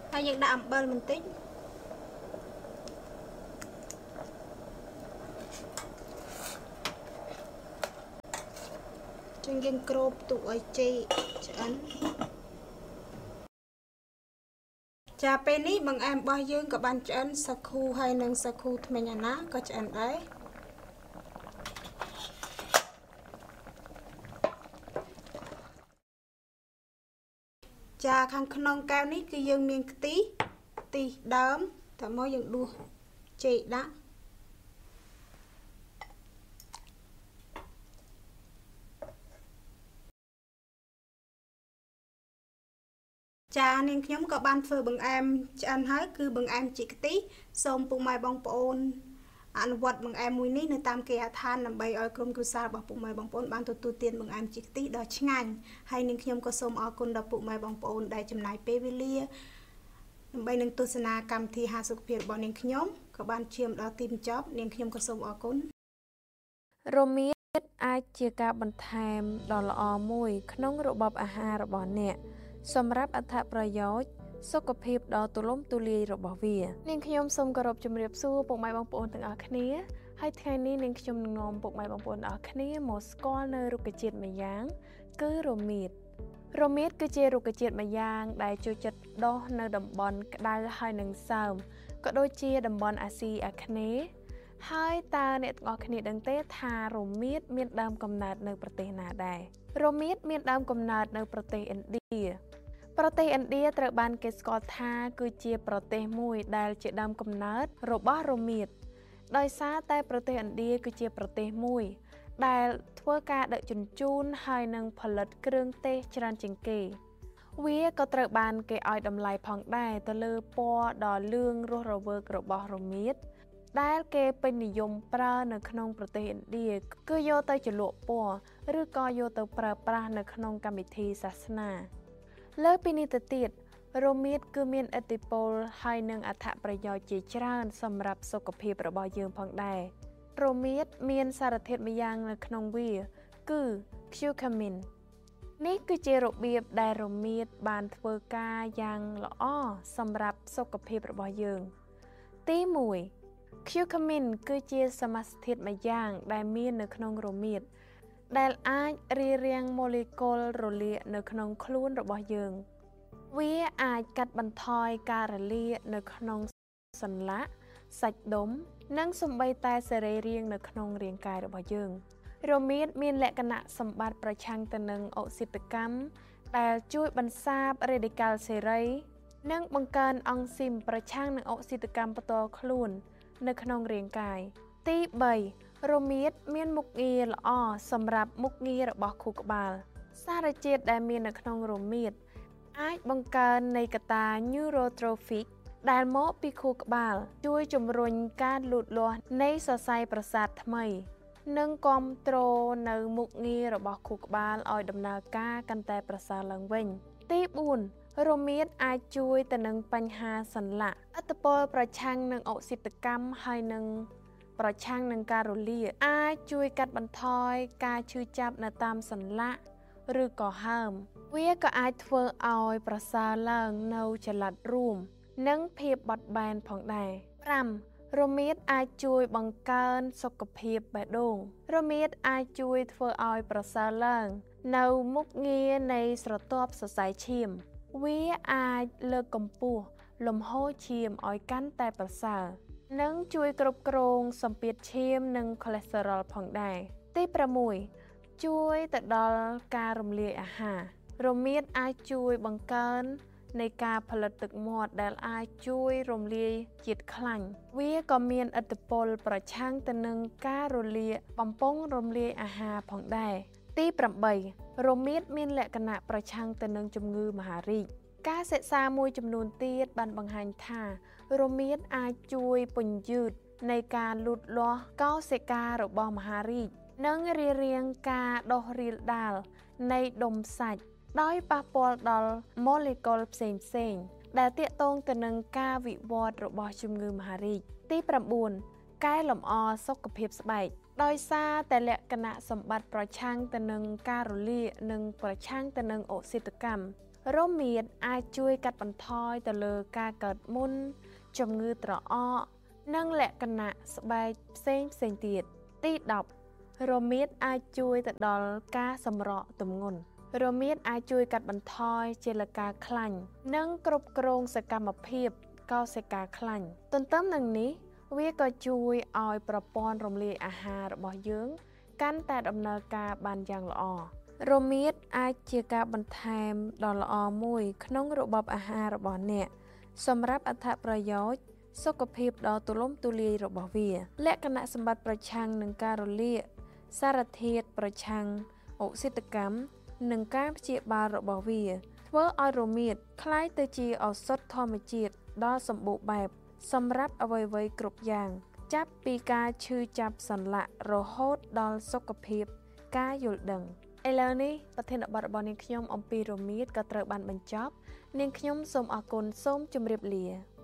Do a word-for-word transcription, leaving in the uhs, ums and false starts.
ហើយយើងដាក់អំបិលបន្តិចចឹងយើងគ្របទុកឲ្យចេកឆ្អិនចាពេលនេះបង្អែមរបស់យើងក៏បានឆ្អិនសាគូហើយនិងសាគូថ្មិញអាណាក៏ឆ្អិនដែរចាខាងក្នុងកែវនេះគឺយើងមានខ្ទិះខ្ទិះដើមតើមកយើងដួសចេកដាក់ចានាងខ្ញុំក៏បានធ្វើបង្អែមឆ្អិនហើយគឺបង្អែមជីខ្ទិះសូមពុកម៉ែបងប្អូនអនុវត្តបង្អែមមួយនេះនៅតាមគេហដ្ឋានដើម្បីឲ្យក្រុមគ្រួសាររបស់ពុកម៉ែបងប្អូនបានទទួលទានបង្អែមជីខ្ទិះដ៏ឆ្ងាញ់ហើយនាងខ្ញុំក៏សូមអរគុណដល់ពុកម៉ែបងប្អូនដែលចំណាយពេលវេលាដើម្បីនឹងទស្សនាកម្មវិធីហាសុខភាពរបស់នាងខ្ញុំក៏បានឈានដល់ទីបញ្ចប់នាងខ្ញុំក៏សូមអរគុណរមៀតអាចជាការបន្ថែមដ៏ល្អមួយក្នុងរបបអាហាររបស់អ្នកសម្រាប់អត្ថប្រយោជន៍សុខភាពដ៏ទូលំទូលាយរបស់វានាងខ្ញុំសូមគោរពជំរាបសួរពុកម៉ែបងប្អូនទាំងអស់គ្នាហើយថ្ងៃនេះនាងខ្ញុំនឹងនាំពុកម៉ែបងប្អូនទាំងអស់គ្នាមកស្គាល់នៅរុក្ខជាតិម្យ៉ាងគឺរមៀតរមៀតគឺជារុក្ខជាតិម្យ៉ាងដែលចូលចិត្តដុះនៅតំបន់ក្តៅហើយនិងសើមក៏ដូចជាតំបន់អាស៊ីអាគ្នេយ៍ហើយតើអ្នកទាំងអស់គ្នាដឹងទេថារមៀតមានដើមកំណើតនៅប្រទេសណាដែររមៀតមានដើមកំណើតនៅប្រទេសឥណ្ឌាប្រទេសឥណ្ឌាត្រូវបានគេស្គាល់ថាគឺជាប្រទេសមួយដែលជាដើមកំណើតរបស់រមៀតដោយសារតែប្រទេសឥណ្ឌាគឺជាប្រទេសមួយដែលធ្វើការដឹកជញ្ជូនហើយនិងផលិតគ្រឿងទេសច្រើនជាងគេវាក៏ត្រូវបានគេឲ្យតម្លៃផងដែរទៅលើពណ៌ដ៏លឿងរស់រវើករបស់រមៀតដែលគេពេញនិយមប្រើនៅក្នុងប្រទេសឥណ្ឌាគឺយកទៅជ្រលក់ពណ៌ឬក៏យកទៅប្រើប្រាស់នៅក្នុងកម្មវិធីសាសនាលើពីនេះទៅទៀតរមៀតគឺមានឥទ្ធិពលហើយនិងអត្ថប្រយោជន៍ជាច្រើនសម្រាប់សុខភាពរបស់យើងផងដែររមៀតមានសារធាតុម្យ៉ាងនៅក្នុងវាគឺ curcumin នេះគឺជារបៀបដែលរមៀតបានធ្វើការយ៉ាងល្អសម្រាប់សុខភាពរបស់យើងទីមួយ curcumin គឺជាសមាសធាតុម្យ៉ាងដែលមាននៅក្នុងរមៀតដែលអាចរារាំងម៉ូលេគុលរលាកនៅក្នុងខ្លួនរបស់យើងវាអាចកាត់បន្ថយការរលាកនៅក្នុងសន្លាក់សាច់ដុំនិងសូម្បីតែសរីរាង្គនៅក្នុងរាងកាយរបស់យើងរមៀតមានលក្ខណៈសម្បត្តិប្រឆាំងទៅនឹងអុកស៊ីតកម្មដែលជួយបន្សាបរ៉េឌីកាល់សេរីនិងបង្កើនអង់ស៊ីមប្រឆាំងនឹងអុកស៊ីតកម្មផ្ទាល់ខ្លួននៅក្នុងរាងកាយទីបីរមៀតមានមុខងារល្អសម្រាប់មុខងាររបស់ខួរក្បាលសារជាតិដែលមាននៅក្នុងរមៀតអាចបង្កើននៃកត្តា neurotrophic ដែលមកពីខួរក្បាលជួយជំរុញការលូតលាស់នៃសរសៃប្រសាទថ្មីនិងគាំទ្រនៅមុខងាររបស់ខួរក្បាលឲ្យដំណើរការកាន់តែប្រសើរឡើងវិញទីបួនរមៀតអាចជួយទៅនឹងបញ្ហាសន្លាក់ឥទ្ធិពលប្រឆាំងនឹងអុកស៊ីតកម្មហើយនឹងប្រឆាំងនឹងការរលាកអាចជួយកាត់បន្ថយការឈឺចាប់នៅតាមសន្លាក់ឬក៏ហើមវាក៏អាចធ្វើឲ្យប្រសើរឡើងនៅចល័តរួមនិងភាពបត់បែនផងដែរប្រាំរមៀតអាចជួយបង្កើនសុខភាពបេះដូងរមៀតអាចជួយធ្វើឲ្យប្រសើរឡើងនៅមុខងារនៃស្រទាប់សរសៃឈាមវាអាចលើកកម្ពស់លំហូរឈាមឲ្យកាន់តែប្រសើរនិងជួយគ្រប់គ្រងសម្ពាធឈាមនិងខូលេស្តេរ៉ុលផងដែរទីប្រាំមួយជួយទៅដល់ការរំលាយអាហាររមៀតអាចជួយបង្កើននៃការផលិតទឹកមាត់ដែលអាចជួយរំលាយជាតិខ្លាញ់វាក៏មានឥទ្ធិពលប្រឆាំងទៅនឹងការរលាកបំពង់រំលាយអាហារផងដែរទីប្រាំបីរមៀតមានលក្ខណៈប្រឆាំងទៅនឹងជំងឺមហារីកការសិក្សាមួយចំនួនទៀតបានបង្ហាញថារមៀតអាចជួយពន្យឺតនៃការលូតលាស់កោសិការបស់មហារីកនិងរារាំងការដុះរាលដាលនៃដុំសាច់ដោយប៉ះពាល់ដល់ម៉ូលេគុលផ្សេងផ្សេងដែលទាក់ទងទៅនឹងការវិវត្តរបស់ជំងឺមហារីកទីប្រាំបួនកែលម្អសុខភាពស្បែកដោយសារតែលក្ខណៈសម្បត្តិប្រឆាំងទៅនឹងការរលាកនិងប្រឆាំងទៅនឹងអុកស៊ីតកម្មរមៀតអាចជួយកាត់បន្ថយទៅលើការកើតមុនជំងឺត្រអកនិងលក្ខណៈស្បែកផ្សេងផ្សេងទៀតទីដប់រមៀតអាចជួយទៅដល់ការសម្រកទម្ងន់រមៀតអាចជួយកាត់បន្ថយជាលការខ្លាញ់និងគ្រប់គ្រងសកម្មភាពកោសិកាខ្លាញ់ទន្ទឹមនឹងនេះវាក៏ជួយឲ្យប្រព័ន្ធរំលាយអាហាររបស់យើងកាន់តែដំណើរការបានយ៉ាងល្អរមៀតអាចជាការបន្ថែមដ៏ល្អមួយក្នុងរបបអាហាររបស់អ្នកសម្រាប់អត្ថប្រយោជន៍សុខភាពដ៏ទូលំទូលាយរបស់វាលក្ខណៈសម្បត្តិប្រឆាំងនឹងការរលាកសារធាតុប្រឆាំងអុកស៊ីតកម្មនិងការព្យាបាលរបស់វាធ្វើឲ្យរមៀតคล้ายទៅជាឱសថធម្មជាតិដ៏សម្បូរបែបសម្រាប់អ្វីៗគ្រប់យ៉ាងចាប់ពីការឈឺចាប់សន្លាក់រហូតដល់សុខភាពការយល់ដឹងឥឡូវនេះប្រធានបទរបស់នាងខ្ញុំអំពីរមៀតក៏ត្រូវបានបញ្ចប់នាងខ្ញុំសូមអរគុណសូមជម្រាបលា